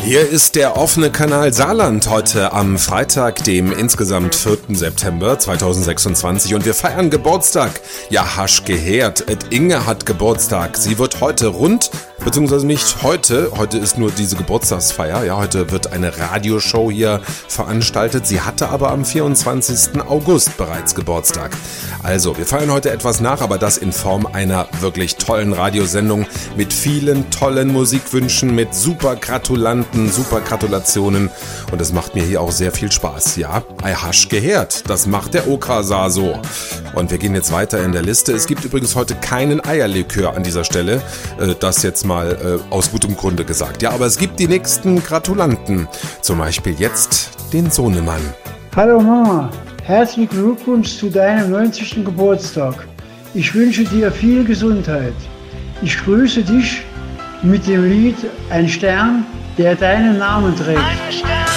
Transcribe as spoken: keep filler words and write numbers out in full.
Hier ist der offene Kanal Saarland heute am Freitag, dem insgesamt vierten September zweitausendsechsundzwanzig, und wir feiern Geburtstag. Ja, hasch gehört, et Inge hat Geburtstag. Sie wird heute rund, beziehungsweise nicht heute, heute ist nur diese Geburtstagsfeier, ja, heute wird eine Radioshow hier veranstaltet. Sie hatte aber am vierundzwanzigsten August bereits Geburtstag. Also, wir feiern heute etwas nach, aber das in Form einer wirklich tollen Radiosendung mit vielen tollen Musikwünschen, mit super Gratulanten, super Gratulationen, und es macht mir hier auch sehr viel Spaß. Ja, ei hasch gehört, das macht der Okasar so. Und wir gehen jetzt weiter in der Liste. Es gibt übrigens heute keinen Eierlikör an dieser Stelle, das jetzt mal aus gutem Grunde gesagt. Ja, aber es gibt die nächsten Gratulanten, zum Beispiel jetzt den Sohnemann. Hallo Mama, herzlichen Glückwunsch zu deinem neunzigsten Geburtstag. Ich wünsche dir viel Gesundheit. Ich grüße dich mit dem Lied Ein Stern, der deinen Namen trägt. Ein Stern.